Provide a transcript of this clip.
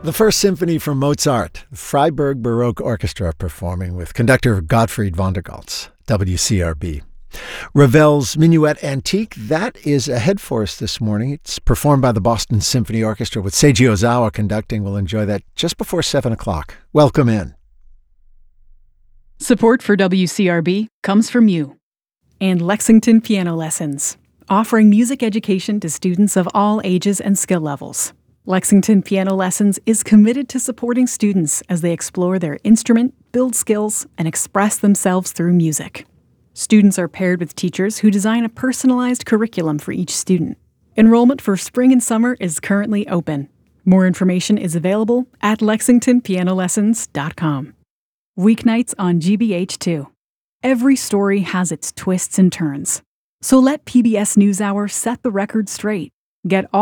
The First Symphony from Mozart, the Freiburg Baroque Orchestra performing with conductor Gottfried Vondergaltz, WCRB. Ravel's Minuet Antique, that is ahead for us this morning. It's performed by the Boston Symphony Orchestra with Seiji Ozawa conducting. We'll enjoy that just before 7 o'clock. Welcome in. Support for WCRB comes from you and Lexington Piano Lessons, offering music education to students of all ages and skill levels. Lexington Piano Lessons is committed to supporting students as they explore their instrument, build skills, and express themselves through music. Students are paired with teachers who design a personalized curriculum for each student. Enrollment for spring and summer is currently open. More information is available at lexingtonpianolessons.com. Weeknights on GBH2. Every story has its twists and turns. So let PBS NewsHour set the record straight. Get all